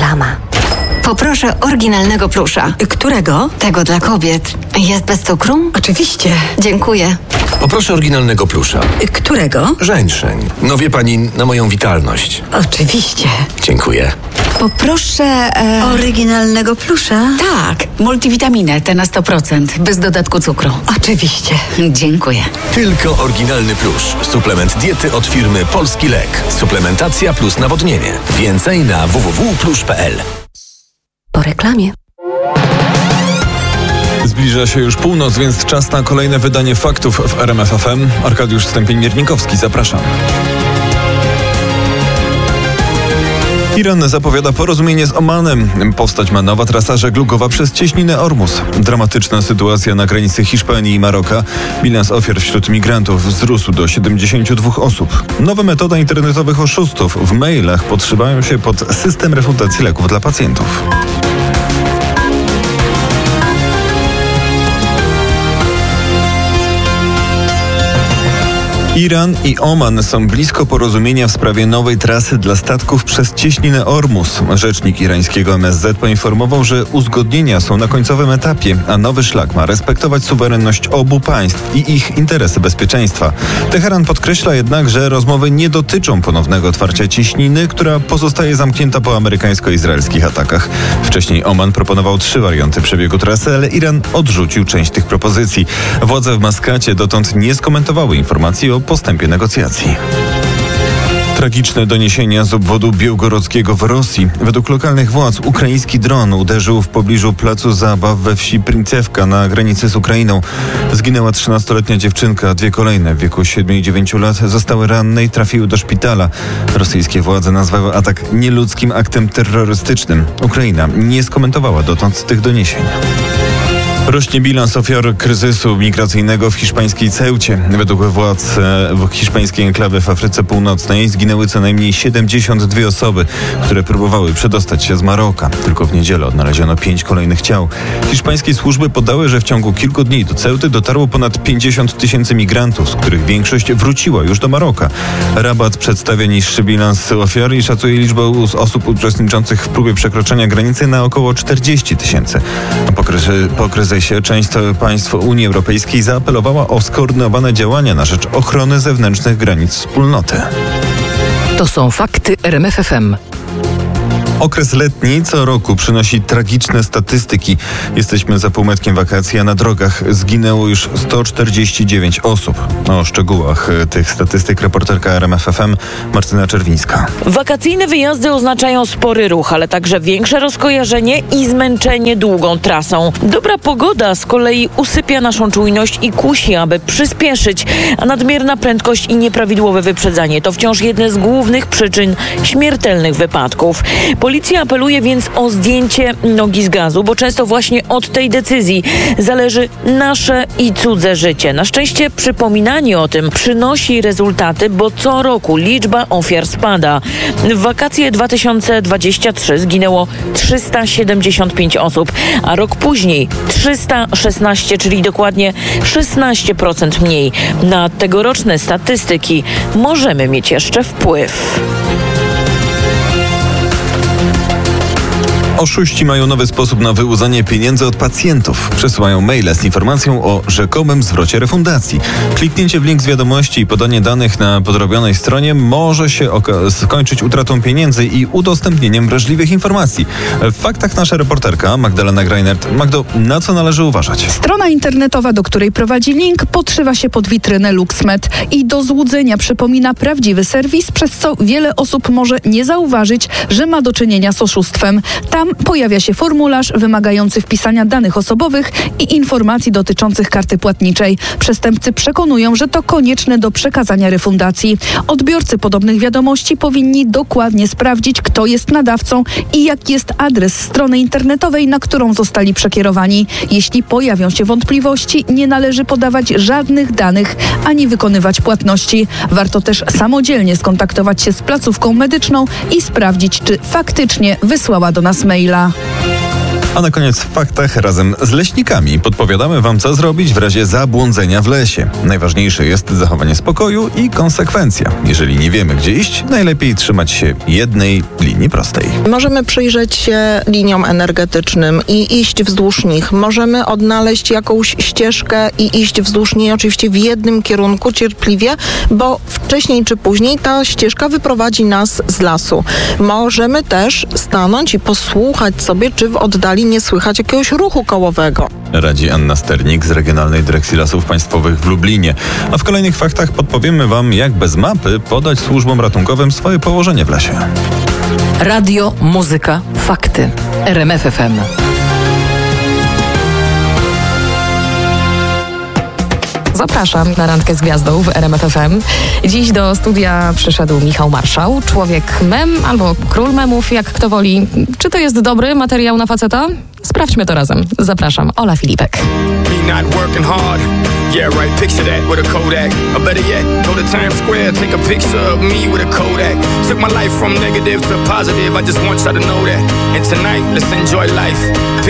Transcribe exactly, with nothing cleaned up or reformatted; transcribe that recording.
Reklama. Poproszę oryginalnego plusza. Którego? Tego dla kobiet. Jest bez cukru? Oczywiście. Dziękuję. Poproszę oryginalnego plusza. Którego? Żeńszeń. No wie pani, na moją witalność. Oczywiście. Dziękuję. Poproszę e... oryginalnego plusza. Tak, multivitaminę, te na sto procent, bez dodatku cukru. Oczywiście. Dziękuję. Tylko oryginalny plusz. Suplement diety od firmy Polski Lek. Suplementacja plus nawodnienie. Więcej na w w w kropka plusz kropka p l. Po reklamie. Zbliża się już północ, więc czas na kolejne wydanie faktów w R M F F M. Arkadiusz Stępień-Miernikowski, zapraszam. Iran zapowiada porozumienie z Omanem. Powstać ma nowa trasa żeglugowa przez cieśninę Ormus. Dramatyczna sytuacja na granicy Hiszpanii i Maroka. Bilans ofiar wśród migrantów wzrósł do siedemdziesięciu dwóch osób. Nowa metoda internetowych oszustów w mailach podszywają się pod system refundacji leków dla pacjentów. Iran i Oman są blisko porozumienia w sprawie nowej trasy dla statków przez cieśninę Ormus. Rzecznik irańskiego M S Z poinformował, że uzgodnienia są na końcowym etapie, a nowy szlak ma respektować suwerenność obu państw i ich interesy bezpieczeństwa. Teheran podkreśla jednak, że rozmowy nie dotyczą ponownego otwarcia cieśniny, która pozostaje zamknięta po amerykańsko-izraelskich atakach. Wcześniej Oman proponował trzy warianty przebiegu trasy, ale Iran odrzucił część tych propozycji. Władze w Maskacie dotąd nie skomentowały informacji o postępie negocjacji. Tragiczne doniesienia z obwodu białgorodzkiego w Rosji. Według lokalnych władz ukraiński dron uderzył w pobliżu placu zabaw we wsi Princewka na granicy z Ukrainą. Zginęła trzynastoletnia dziewczynka, a dwie kolejne w wieku siedmiu i dziewięciu lat zostały ranne i trafiły do szpitala. Rosyjskie władze nazwały atak nieludzkim aktem terrorystycznym. Ukraina nie skomentowała dotąd tych doniesień. Rośnie bilans ofiar kryzysu migracyjnego w hiszpańskiej Ceucie. Według władz w hiszpańskiej enklawy w Afryce Północnej zginęły co najmniej siedemdziesiąt dwie osoby, które próbowały przedostać się z Maroka. Tylko w niedzielę odnaleziono pięć kolejnych ciał. Hiszpańskie służby podały, że w ciągu kilku dni do Ceuty dotarło ponad pięćdziesiąt tysięcy migrantów, z których większość wróciła już do Maroka. Rabat przedstawia niższy bilans ofiar i szacuje liczbę osób uczestniczących w próbie przekroczenia granicy na około czterdzieści tysięcy. Po kryzysie, po kryzysie część państw Unii Europejskiej zaapelowała o skoordynowane działania na rzecz ochrony zewnętrznych granic wspólnoty. To są fakty R M F F M. Okres letni co roku przynosi tragiczne statystyki. Jesteśmy za półmetkiem wakacji, a na drogach zginęło już sto czterdzieści dziewięć osób. O szczegółach tych statystyk reporterka R M F F M Martyna Czerwińska. Wakacyjne wyjazdy oznaczają spory ruch, ale także większe rozkojarzenie i zmęczenie długą trasą. Dobra pogoda z kolei usypia naszą czujność i kusi, aby przyspieszyć, a nadmierna prędkość i nieprawidłowe wyprzedzanie to wciąż jedne z głównych przyczyn śmiertelnych wypadków. Policja apeluje więc o zdjęcie nogi z gazu, bo często właśnie od tej decyzji zależy nasze i cudze życie. Na szczęście przypominanie o tym przynosi rezultaty, bo co roku liczba ofiar spada. W wakacje dwa tysiące dwudzieste trzecie zginęło trzysta siedemdziesiąt pięć osób, a rok później trzysta szesnaście, czyli dokładnie szesnaście procent mniej. Na tegoroczne statystyki możemy mieć jeszcze wpływ. Oszuści mają nowy sposób na wyłudzanie pieniędzy od pacjentów. Przesyłają maile z informacją o rzekomym zwrocie refundacji. Kliknięcie w link z wiadomości i podanie danych na podrobionej stronie może się oka- skończyć utratą pieniędzy i udostępnieniem wrażliwych informacji. W faktach nasza reporterka Magdalena Greinert. Magdo, na co należy uważać? Strona internetowa, do której prowadzi link, podszywa się pod witrynę LuxMed i do złudzenia przypomina prawdziwy serwis, przez co wiele osób może nie zauważyć, że ma do czynienia z oszustwem. Tam pojawia się formularz wymagający wpisania danych osobowych i informacji dotyczących karty płatniczej. Przestępcy przekonują, że to konieczne do przekazania refundacji. Odbiorcy podobnych wiadomości powinni dokładnie sprawdzić, kto jest nadawcą i jaki jest adres strony internetowej, na którą zostali przekierowani. Jeśli pojawią się wątpliwości, nie należy podawać żadnych danych ani wykonywać płatności. Warto też samodzielnie skontaktować się z placówką medyczną i sprawdzić, czy faktycznie wysłała do nas maila. A na koniec w faktach razem z leśnikami podpowiadamy wam, co zrobić w razie zabłądzenia w lesie. Najważniejsze jest zachowanie spokoju i konsekwencja. Jeżeli nie wiemy, gdzie iść, najlepiej trzymać się jednej linii prostej. Możemy przyjrzeć się liniom energetycznym i iść wzdłuż nich. Możemy odnaleźć jakąś ścieżkę i iść wzdłuż niej oczywiście w jednym kierunku cierpliwie, bo wcześniej czy później ta ścieżka wyprowadzi nas z lasu. Możemy też stanąć i posłuchać sobie, czy w oddali nie słychać jakiegoś ruchu kołowego. Radzi Anna Sternik z Regionalnej Dyrekcji Lasów Państwowych w Lublinie. A w kolejnych faktach podpowiemy wam, jak bez mapy podać służbom ratunkowym swoje położenie w lesie. Radio, muzyka, fakty. R M F F M. Zapraszam na randkę z gwiazdą w R M F F M. Dziś do studia przyszedł Michał Marszał, człowiek mem albo król memów, jak kto woli. Czy to jest dobry materiał na faceta? Sprawdźmy to razem. Zapraszam, Ola Filipek. Yeah, right, picture that with a Kodak. Or better yet, go to Times Square, take a picture of me with a Kodak. Took my life from negative to positive, I just want y'all to know that. And tonight, let's enjoy life.